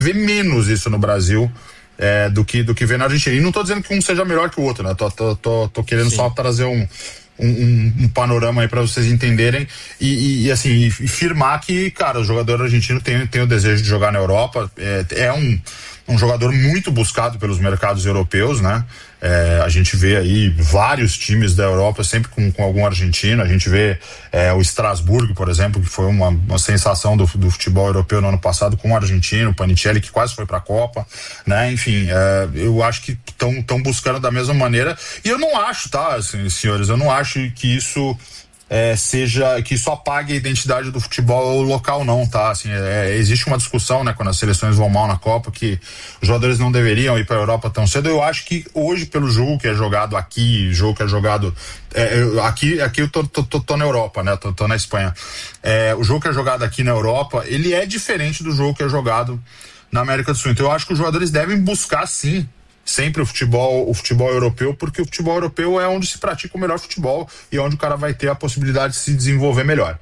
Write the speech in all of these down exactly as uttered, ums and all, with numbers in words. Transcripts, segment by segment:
vê menos isso no Brasil é, do, que, do que vê na Argentina. E não tô dizendo que um seja melhor que o outro, né? Tô, tô, tô, tô querendo Sim. só trazer um, um, um, um panorama aí pra vocês entenderem e, e, e assim, e, e firmar que, cara, o jogador argentino tem, tem o desejo de jogar na Europa, é, é um, um jogador muito buscado pelos mercados europeus, né? É, a gente vê aí vários times da Europa sempre com, com algum argentino. A gente vê é, o Strasbourg, por exemplo, que foi uma, uma sensação do, do futebol europeu no ano passado, com o argentino, o Panicelli, que quase foi para a Copa, né? Enfim, é, eu acho que estão tão buscando da mesma maneira, e eu não acho, tá, assim, senhores, eu não acho que isso É, seja, que isso apague a identidade do futebol local, não, tá? Assim, é, existe uma discussão, né, quando as seleções vão mal na Copa, que os jogadores não deveriam ir para a Europa tão cedo. Eu acho que hoje, pelo jogo que é jogado aqui, jogo que é jogado é, eu, aqui, aqui eu tô, tô, tô, tô na Europa, né, tô, tô na Espanha. É, o jogo que é jogado aqui na Europa, ele é diferente do jogo que é jogado na América do Sul. Então eu acho que os jogadores devem buscar, sim, sempre o futebol, o futebol europeu, porque o futebol europeu é onde se pratica o melhor futebol e onde o cara vai ter a possibilidade de se desenvolver melhor.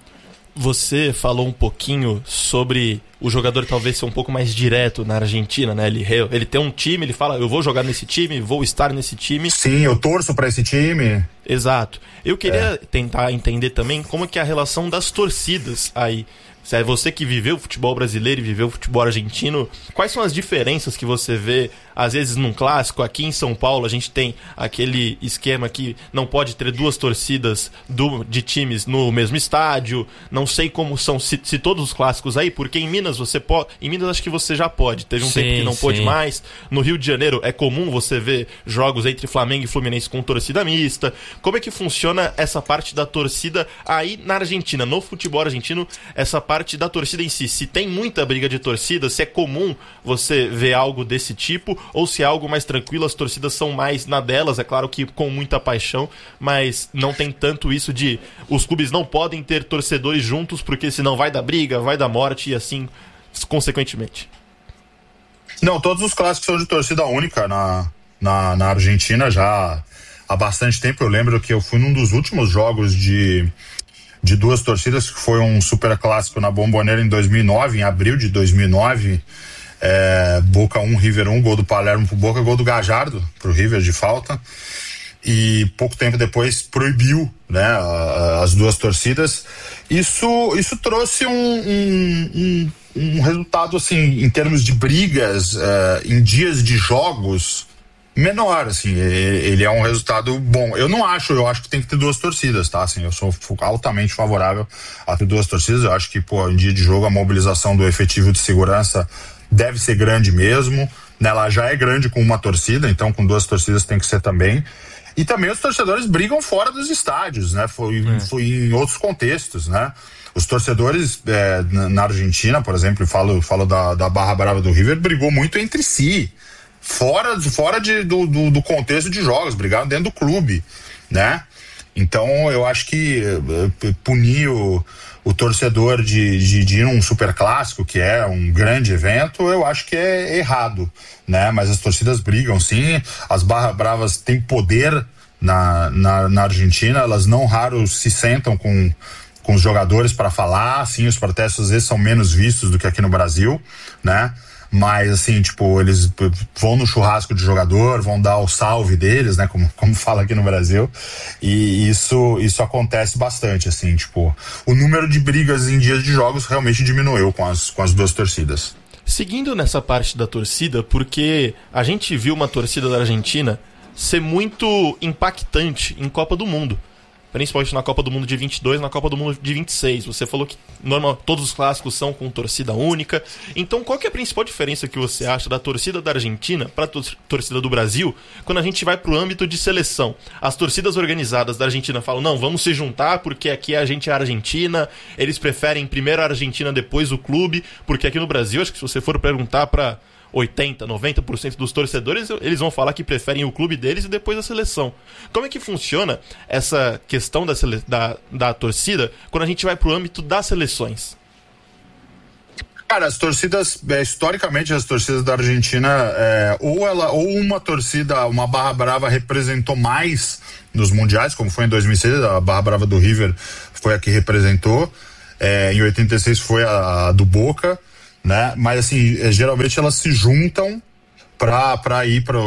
Você falou um pouquinho sobre o jogador talvez ser um pouco mais direto na Argentina, né? Ele, ele tem um time, ele fala, eu vou jogar nesse time, vou estar nesse time. Sim, eu torço para esse time. Exato. Eu queria é. tentar entender também como que é a relação das torcidas aí. Se é você que viveu o futebol brasileiro e viveu o futebol argentino, quais são as diferenças que você vê, às vezes, num clássico? Aqui em São Paulo, a gente tem aquele esquema que não pode ter duas torcidas do, de times no mesmo estádio. Não sei como são, se, se todos os clássicos aí, porque em Minas você pode... Em Minas acho que você já pode. Teve um sim, tempo que não sim. pôde mais. No Rio de Janeiro é comum você ver jogos entre Flamengo e Fluminense com torcida mista. Como é que funciona essa parte da torcida aí na Argentina? No futebol argentino, essa parte parte da torcida em si, se tem muita briga de torcida, se é comum você ver algo desse tipo, ou se é algo mais tranquilo, as torcidas são mais na delas, é claro que com muita paixão, mas não tem tanto isso de os clubes não podem ter torcedores juntos, porque senão vai dar briga, vai dar morte e assim, consequentemente. Não, todos os clássicos são de torcida única na, na, na Argentina já há bastante tempo. Eu lembro que eu fui num dos últimos jogos de de duas torcidas, que foi um super clássico na Bombonera em dois mil e nove, em abril de dois mil e nove, é, Boca um, River um, gol do Palermo pro Boca, gol do Gallardo pro River de falta, e pouco tempo depois proibiu, né, as duas torcidas. Isso, isso trouxe um, um, um, um resultado, assim, em termos de brigas, é, em dias de jogos, menor, assim, ele é um resultado bom. Eu não acho, eu acho que tem que ter duas torcidas, tá? Assim, eu sou altamente favorável a ter duas torcidas. Eu acho que, pô, em dia de jogo a mobilização do efetivo de segurança deve ser grande mesmo, né? Ela já é grande com uma torcida, então com duas torcidas tem que ser também. E também os torcedores brigam fora dos estádios, né? Foi, é. foi em outros contextos, né? Os torcedores é, na Argentina, por exemplo, falo, falo da, da Barra Brava do River, brigou muito entre si. Fora, fora de, do, do, do contexto de jogos, brigaram dentro do clube, né? Então eu acho que uh, punir o, o torcedor de, de, de ir num super clássico, que é um grande evento, eu acho que é errado, né? Mas as torcidas brigam, sim. As Barra Bravas têm poder na, na, na Argentina, elas não raro se sentam com, com os jogadores para falar, sim, os protestos às vezes são menos vistos do que aqui no Brasil, né? Mas, assim, tipo, eles vão no churrasco de jogador, vão dar o salve deles, né, como, como fala aqui no Brasil, e isso, isso acontece bastante, assim, tipo, o número de brigas em dias de jogos realmente diminuiu com as, com as duas torcidas. Seguindo nessa parte da torcida, porque a gente viu uma torcida da Argentina ser muito impactante em Copa do Mundo. Principalmente na Copa do Mundo de vinte e dois, na Copa do Mundo de vinte e seis. Você falou que normal, todos os clássicos são com torcida única. Então, qual que é a principal diferença que você acha da torcida da Argentina para a torcida do Brasil quando a gente vai para o âmbito de seleção? As torcidas organizadas da Argentina falam, não, vamos se juntar porque aqui a gente é a Argentina. Eles preferem primeiro a Argentina, depois o clube. Porque aqui no Brasil, acho que se você for perguntar para oitenta, noventa por cento dos torcedores, eles vão falar que preferem o clube deles e depois a seleção. Como é que funciona essa questão da, sele... da, da torcida quando a gente vai pro âmbito das seleções? Cara, as torcidas, é, historicamente as torcidas da Argentina, é, ou, ela, ou uma torcida, uma Barra Brava representou mais nos mundiais, como foi em dois mil e seis, a Barra Brava do River foi a que representou, é, em oitenta e seis foi a, a do Boca, né? Mas assim, é, geralmente elas se juntam para ir para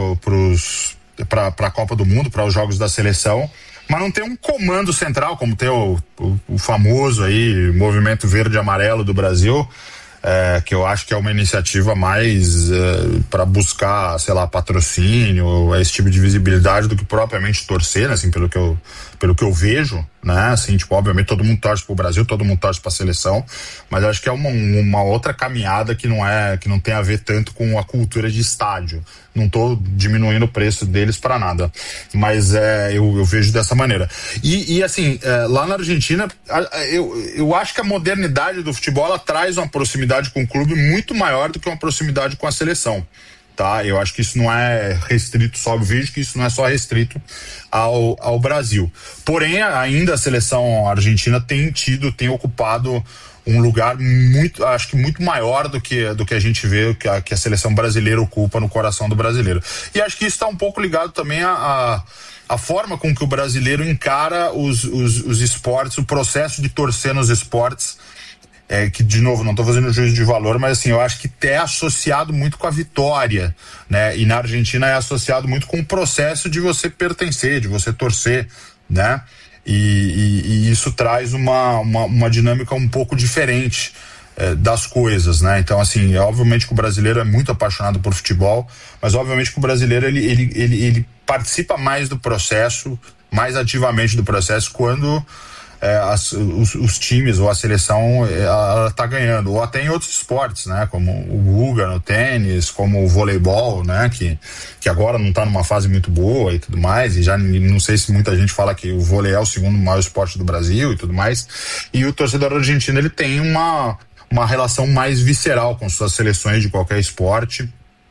a Copa do Mundo, para os jogos da seleção, mas não tem um comando central, como tem o, o, o famoso aí Movimento Verde e Amarelo do Brasil, é, que eu acho que é uma iniciativa mais é, para buscar, sei lá, patrocínio, esse tipo de visibilidade, do que propriamente torcer, né, assim, pelo que eu, pelo que eu vejo, né, assim, tipo, obviamente todo mundo torce pro Brasil, todo mundo torce pra seleção, mas eu acho que é uma, uma outra caminhada que não é, que não tem a ver tanto com a cultura de estádio. Não tô diminuindo o preço deles para nada, mas é, eu, eu vejo dessa maneira. E, e assim, é, lá na Argentina, eu, eu acho que a modernidade do futebol, ela traz uma proximidade com o clube muito maior do que uma proximidade com a seleção. Tá? Eu acho que isso não é restrito só, eu vejo que isso não é só restrito ao, ao Brasil. Porém, ainda a seleção argentina tem tido, tem ocupado um lugar muito, acho que muito maior do que, do que a gente vê que a, que a seleção brasileira ocupa no coração do brasileiro. E acho que isso está um pouco ligado também a, a, a forma com que o brasileiro encara os, os, os esportes, o processo de torcer nos esportes. É, que, de novo, não estou fazendo juízo de valor, mas assim, eu acho que é associado muito com a vitória, né? E na Argentina é associado muito com o processo de você pertencer, de você torcer, né? E, e, e isso traz uma, uma, uma dinâmica um pouco diferente é, das coisas, né? Então, assim, é, obviamente que o brasileiro é muito apaixonado por futebol, mas obviamente que o brasileiro, ele, ele, ele, ele participa mais do processo, mais ativamente do processo, quando É, as, os, os times ou a seleção ela tá ganhando, ou até em outros esportes, né, como o Guga no tênis, como o voleibol, né, que, que agora não tá numa fase muito boa e tudo mais, e já não sei se muita gente fala que o vôlei é o segundo maior esporte do Brasil e tudo mais, e o torcedor argentino, ele tem uma, uma relação mais visceral com suas seleções de qualquer esporte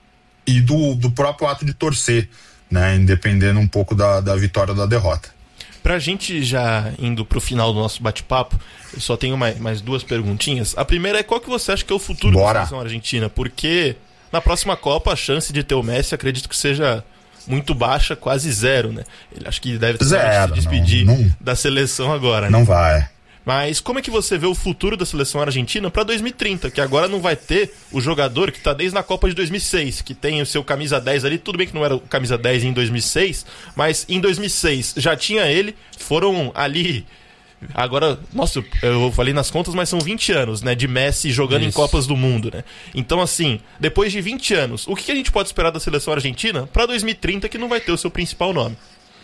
e do, do próprio ato de torcer, né, independendo um pouco da, da vitória ou da derrota. Pra gente já indo pro final do nosso bate-papo, eu só tenho mais, mais duas perguntinhas. A primeira é: qual que você acha que é o futuro Bora. da seleção argentina? Porque na próxima Copa a chance de ter o Messi, acredito que seja muito baixa, quase zero, né? Ele acho que deve ter zero, se despedir não, não, da seleção agora, né? Não vai. Mas como é que você vê o futuro da seleção argentina para dois mil e trinta? Que agora não vai ter o jogador que está desde a Copa de dois mil e seis, que tem o seu camisa dez ali. Tudo bem que não era o camisa dez em dois mil e seis, mas em dois mil e seis já tinha ele. Foram ali... Agora, nossa, eu falei nas contas, mas são vinte anos, né, de Messi jogando Isso. em Copas do Mundo, né? Então, assim, depois de vinte anos, o que a gente pode esperar da seleção argentina para dois mil e trinta, que não vai ter o seu principal nome?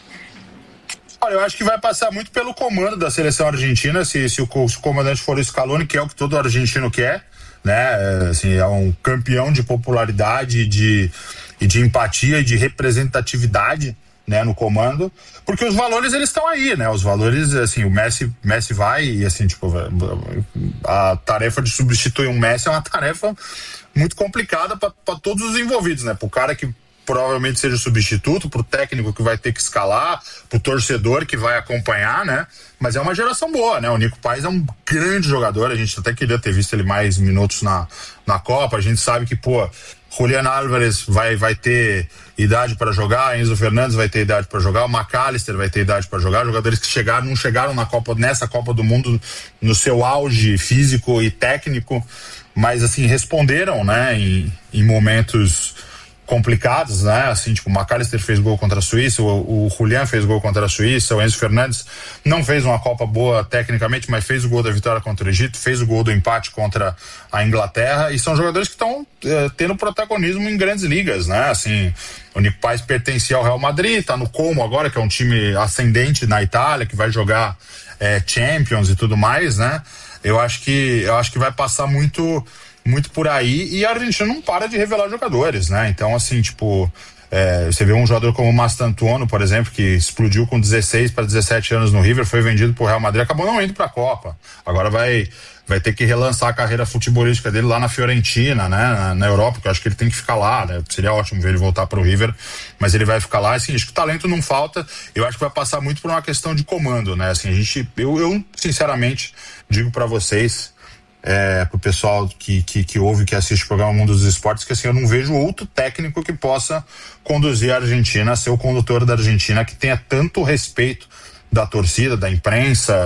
Olha, eu acho que vai passar muito pelo comando da seleção argentina, se, se, o, se o comandante for o Scaloni, que é o que todo argentino quer, né? É, assim, é um campeão de popularidade, de, e de empatia e de representatividade, né, no comando, porque os valores, eles estão aí, né? Os valores, assim, o Messi, Messi vai e, assim, tipo, a tarefa de substituir um Messi é uma tarefa muito complicada para todos os envolvidos, né? Pro cara que provavelmente seja o substituto, pro técnico que vai ter que escalar, pro torcedor que vai acompanhar, né? Mas é uma geração boa, né? O Nico Paz é um grande jogador, a gente até queria ter visto ele mais minutos na, na Copa, a gente sabe que, pô, Julián Álvarez vai, vai ter idade para jogar, Enzo Fernandes vai ter idade para jogar, o McAllister vai ter idade para jogar, jogadores que chegaram, não chegaram na Copa, nessa Copa do Mundo no seu auge físico e técnico, mas assim, responderam, né, em, em momentos complicados, né? Assim, tipo, o McAllister fez gol contra a Suíça, o, o Julián fez gol contra a Suíça, o Enzo Fernandes não fez uma Copa boa tecnicamente, mas fez o gol da vitória contra o Egito, fez o gol do empate contra a Inglaterra, e são jogadores que estão eh, tendo protagonismo em grandes ligas, né? Assim, o Nico Paz pertencia ao Real Madrid, tá no Como agora, que é um time ascendente na Itália, que vai jogar eh, Champions e tudo mais, né? Eu acho que, eu acho que vai passar muito muito por aí, e a Argentina não para de revelar jogadores, né? Então, assim, tipo, é, você vê um jogador como o Mastantuono, por exemplo, que explodiu com dezesseis para dezessete anos no River, foi vendido pro Real Madrid, acabou não indo pra Copa. Agora vai, vai ter que relançar a carreira futebolística dele lá na Fiorentina, né? Na, na Europa, que eu acho que ele tem que ficar lá, né? Seria ótimo ver ele voltar pro River, mas ele vai ficar lá. Assim, acho que o talento não falta, eu acho que vai passar muito por uma questão de comando, né? Assim, a gente, eu, eu sinceramente, digo pra vocês, É, pro pessoal que, que, que ouve, que assiste o programa Mundo dos Esportes, que assim, eu não vejo outro técnico que possa conduzir a Argentina, ser o condutor da Argentina, que tenha tanto respeito da torcida, da imprensa,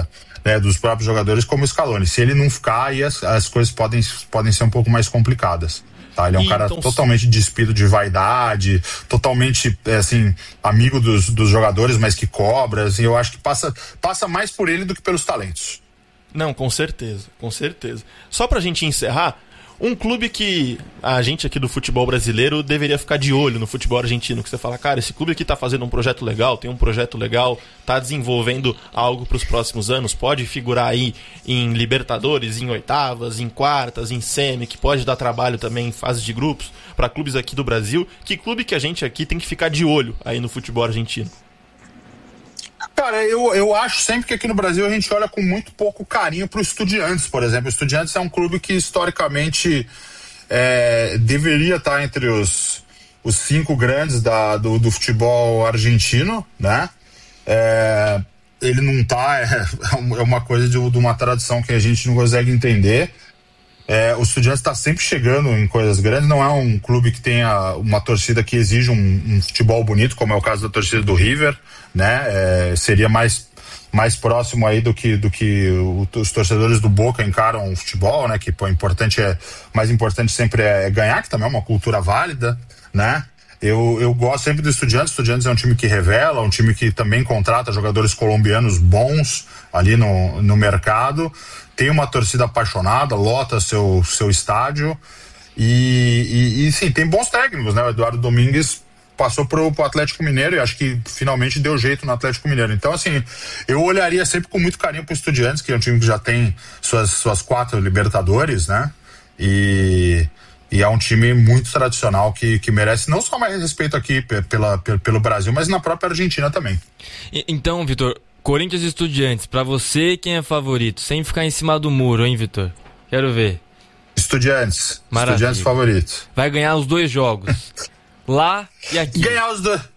né, dos próprios jogadores, como o Scaloni. Se ele não ficar, aí as, as coisas podem, podem ser um pouco mais complicadas. Tá? Ele é um e cara então... totalmente despido de vaidade, totalmente, assim, amigo dos, dos jogadores, mas que cobra. Assim, eu acho que passa, passa mais por ele do que pelos talentos. Não, com certeza, com certeza. Só pra gente encerrar, um clube que a gente aqui do futebol brasileiro deveria ficar de olho no futebol argentino, que você fala, cara, esse clube aqui tá fazendo um projeto legal, tem um projeto legal, tá desenvolvendo algo pros próximos anos, pode figurar aí em Libertadores, em oitavas, em quartas, em semi, que pode dar trabalho também em fase de grupos para clubes aqui do Brasil. Que clube que a gente aqui tem que ficar de olho aí no futebol argentino? Cara, eu, eu acho sempre que aqui no Brasil a gente olha com muito pouco carinho pro Estudiantes, por exemplo. O Estudiantes é um clube que historicamente é, deveria estar entre os, os cinco grandes da, do, do futebol argentino, né? É, ele não tá, é, é uma coisa de, de uma tradição que a gente não consegue entender. É, o Estudiantes está sempre chegando em coisas grandes, não é um clube que tenha uma torcida que exige um, um futebol bonito, como é o caso da torcida do River, né? É, seria mais, mais próximo aí do que, do que o, os torcedores do Boca encaram o futebol, né? Que pô, importante é, mais importante sempre é ganhar, que também é uma cultura válida, né? Eu, eu gosto sempre do Estudiantes. Estudiantes é um time que revela, um time que também contrata jogadores colombianos bons ali no, no mercado. Tem uma torcida apaixonada, lota seu, seu estádio e, e, e sim, tem bons técnicos, né? O Eduardo Domingues passou pro, pro Atlético Mineiro e acho que finalmente deu jeito no Atlético Mineiro. Então, assim, eu olharia sempre com muito carinho pro Estudiantes, que é um time que já tem suas, suas quatro Libertadores, né? E, e é um time muito tradicional que, que merece não só mais respeito aqui pela, pelo, pelo Brasil, mas na própria Argentina também. Então, Vitor, Corinthians e Estudiantes, pra você quem é favorito? Sem ficar em cima do muro, hein, Vitor? Quero ver. Estudiantes. Maravilha. Estudiantes favorito. Vai ganhar os dois jogos. Lá e aqui. Ganhar os dois.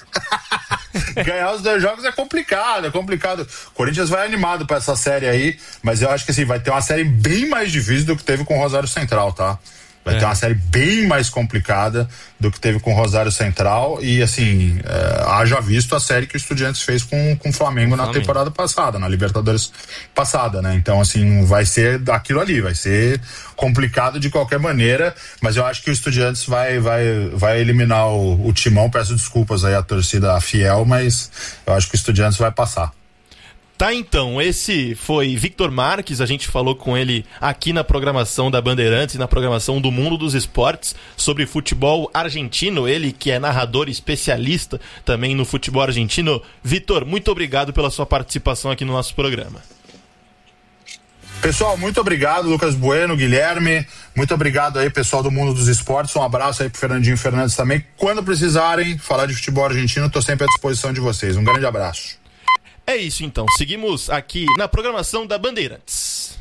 Ganhar os dois jogos é complicado, é complicado. O Corinthians vai animado pra essa série aí, mas eu acho que assim, vai ter uma série bem mais difícil do que teve com o Rosário Central, tá? Vai é. ter uma série bem mais complicada do que teve com o Rosário Central e, assim, é, haja visto a série que o Estudiantes fez com, com o Flamengo o na Flamengo. temporada passada, na Libertadores passada, né? Então, assim, vai ser aquilo ali, vai ser complicado de qualquer maneira, mas eu acho que o Estudiantes vai, vai, vai eliminar o, o Timão. Peço desculpas aí à torcida fiel, mas eu acho que o Estudiantes vai passar. Tá, então, esse foi Victor Marques, a gente falou com ele aqui na programação da Bandeirantes, na programação do Mundo dos Esportes, sobre futebol argentino, ele que é narrador e especialista também no futebol argentino. Vitor, muito obrigado pela sua participação aqui no nosso programa. Pessoal, muito obrigado, Lucas Bueno, Guilherme, muito obrigado aí, pessoal do Mundo dos Esportes, um abraço aí pro Fernandinho Fernandes também. Quando precisarem falar de futebol argentino, tô sempre à disposição de vocês. Um grande abraço. É isso então, seguimos aqui na programação da Bandeirantes.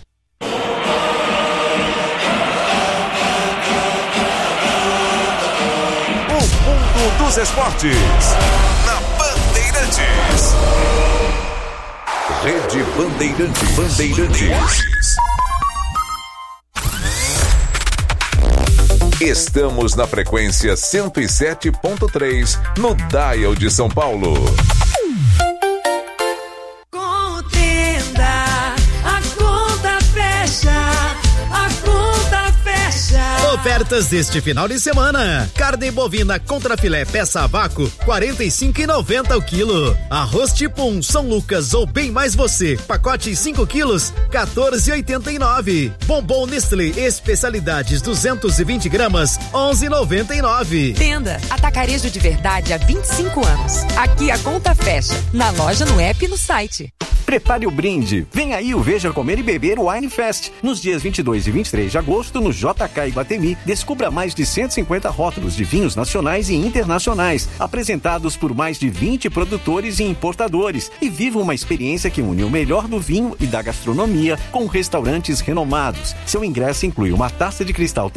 O Mundo dos Esportes, na Bandeirantes. Rede Bandeirantes. Bandeirantes. Estamos na frequência cento e sete ponto três, no Dial de São Paulo. Ofertas deste final de semana: carne bovina contra filé peça a vácuo, quarenta e cinco reais e noventa centavos o quilo. Arroz tipo um São Lucas ou Bem Mais Você, pacote cinco quilos, quatorze reais e oitenta e nove centavos. Bombom Nestlé especialidades duzentos e vinte gramas, onze reais e noventa e nove centavos. Tenda Atacarejo de Verdade há vinte e cinco anos. Aqui a conta fecha, na loja, no app e no site. Prepare o brinde. Vem aí o Veja Comer e Beber Wine Fest. Nos dias vinte e dois e vinte e três de agosto, no J K Iguatemi, descubra mais de cento e cinquenta rótulos de vinhos nacionais e internacionais, apresentados por mais de vinte produtores e importadores. E viva uma experiência que une o melhor do vinho e da gastronomia com restaurantes renomados. Seu ingresso inclui uma taça de cristal